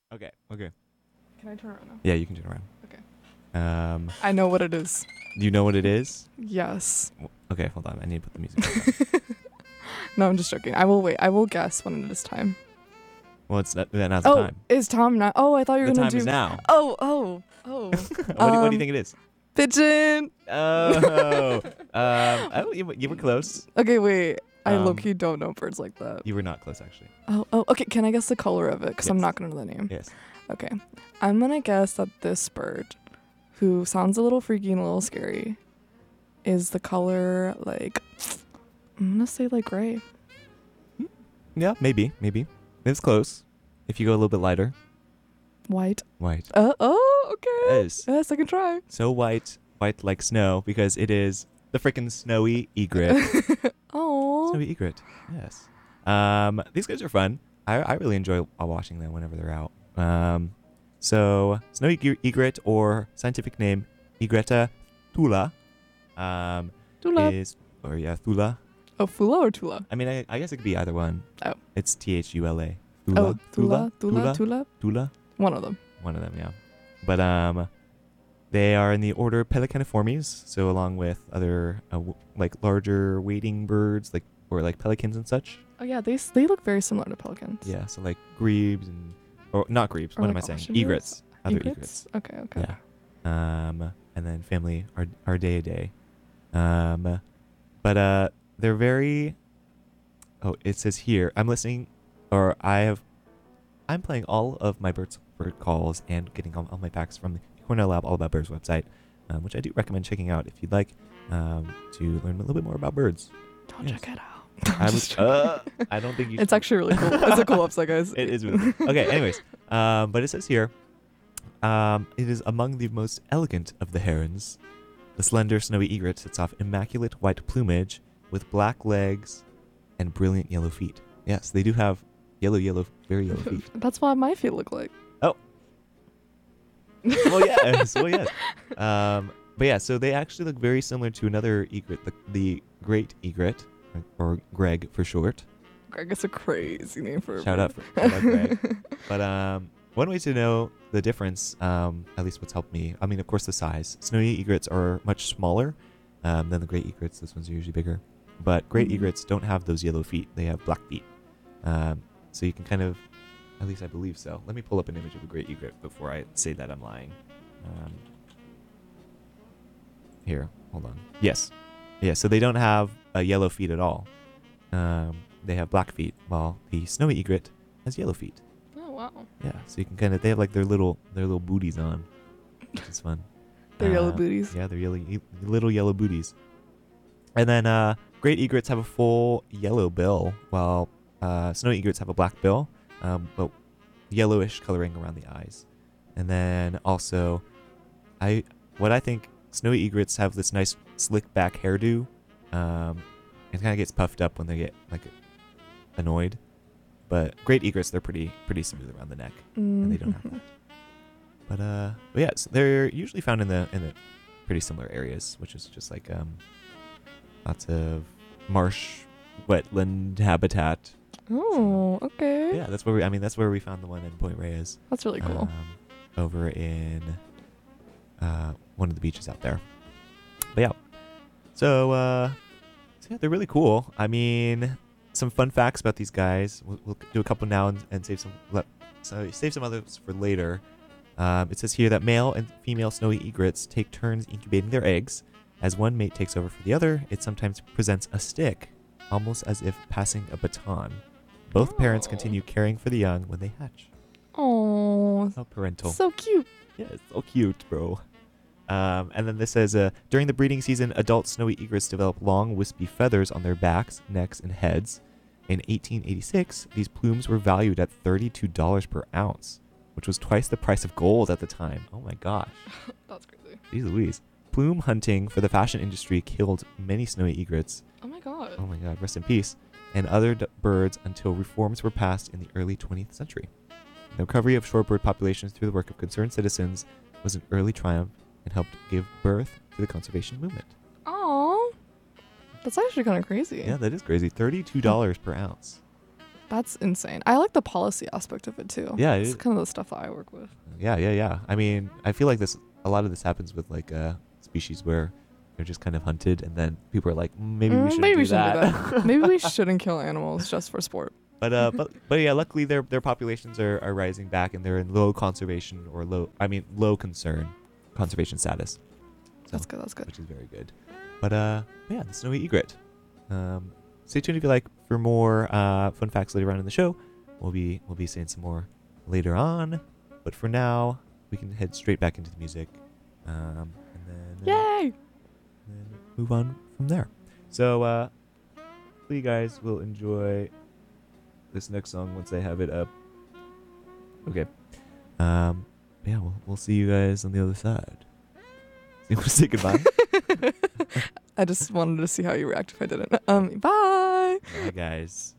Okay. Okay. Can I turn around now? Yeah, you can turn around. Okay. Do I know what it is. you know what it is? Yes. Okay, hold on. I need to put the music back on. No, I'm just joking. I will wait. I will guess when it is time. Well, it's now's the Oh, time. is Tom not? Oh, I thought you were The gonna time do. is now. Oh. What do you think it is? Pigeon. Oh, you were close. Okay, wait. I Um, low-key don't know birds like that. You were not close, actually. Oh. Okay. Can I guess the color of it? Because I'm Yes. not gonna know the name. Yes. Okay. I'm gonna guess that this bird, who sounds a little freaky and a little scary, is the color like. I'm gonna say like gray. Yeah, maybe. It's close. If you go a little bit lighter. White. White. Okay. Yes. Yes, I can try. So white like snow, because it is the freaking snowy egret. Oh. Snowy egret. Yes. These guys are fun. I really enjoy watching them whenever they're out. So snowy egret, or scientific name Egretta thula, Tula. is, or yeah, thula. Oh, Fula or Tula? I mean, I guess it could be either one. Oh. It's Thula. Oh, Tula. Thula. One of them. One of them, yeah. But they are in the order Pelecaniformes, so along with other like larger wading birds, or pelicans and such. Oh yeah, they look very similar to pelicans. Yeah, so like grebes or not grebes. Or What like am I saying? ostriches? Egrets. Other egrets. Okay. Yeah. And then family Ardeidae. But they're very. Oh, it says here. I'm playing all of my bird calls and getting all my facts from the Cornell Lab All About Birds website, which I do recommend checking out if you'd like to learn a little bit more about birds. Don't Yes. check it out. I don't think you should. It's actually really cool. It's a cool website, guys. It is really cool. Okay, anyways. But it says here, it is among the most elegant of the herons. The slender snowy egret sits off immaculate white plumage with black legs and brilliant yellow feet. Yes, they do have very yellow feet. That's what my feet look like. Oh. Well, yes. But yeah, so they actually look very similar to another egret, the great egret, or Greg for short. Greg is a crazy name for a Shout out Greg. But one way to know the difference, at least what's helped me, I mean, of course, the size. Snowy egrets are much smaller than the great egrets. Those ones are usually bigger. But great egrets don't have those yellow feet. They have black feet. So you can kind of, at least I believe so. Let me pull up an image of a great egret before I say that I'm lying. Here, hold on. Yes. Yeah, so they don't have yellow feet at all. They have black feet, while the snowy egret has yellow feet. Oh wow. Yeah, so you can kind of, they have like their little booties on, which is fun. They're yellow booties. Yeah, they're little yellow booties. And then great egrets have a full yellow bill, while snowy egrets have a black bill, but yellowish coloring around the eyes. And then also, I think snowy egrets have this nice slick back hairdo. It kind of gets puffed up when they get like annoyed. But great egrets, they're pretty smooth around the neck, and they don't have that. But yeah, so they're usually found in the pretty similar areas, which is just like lots of marsh, wetland habitat. Oh, okay. Yeah, that's where we found the one in Point Reyes. That's really cool. Over in one of the beaches out there. But yeah, so yeah, they're really cool. I mean, some fun facts about these guys. We'll do a couple now and save some others for later. It says here that male and female snowy egrets take turns incubating their eggs. As one mate takes over for the other, it sometimes presents a stick, almost as if passing a baton. Both parents continue caring for the young when they hatch. Oh, How parental. so cute. Yeah, it's so cute, bro. And then this says, during the breeding season, adult snowy egrets develop long, wispy feathers on their backs, necks, and heads. In 1886, these plumes were valued at $32 per ounce, which was twice the price of gold at the time. Oh my gosh. That's crazy. Jeez Louise. Plume hunting for the fashion industry killed many snowy egrets. Oh my god. Oh my god, rest in peace. And other birds until reforms were passed in the early 20th century. The recovery of shorebird populations through the work of concerned citizens was an early triumph and helped give birth to the conservation movement. Oh, that's actually kind of crazy. Yeah, that is crazy. $32 per ounce. That's insane. I like the policy aspect of it too. Yeah, It's kind of the stuff that I work with. Yeah. I mean, I feel like a lot of this happens with like species where they're just kind of hunted, and then people are like, maybe we shouldn't do that. Maybe we shouldn't kill animals just for sport. But yeah, luckily their populations are rising back, and they're in low conservation or low concern conservation status. So, That's good. That's good. which is very good. But yeah, the snowy egret. Stay tuned if you like for more fun facts later on in the show. We'll be saying some more later on. But for now, we can head straight back into the music, and Yay! then move on from there. So hopefully you guys will enjoy this next song once I have it up. Okay. Yeah, we'll see you guys on the other side. You want to say goodbye? I just wanted to see how you react if I didn't. Bye! Bye, guys.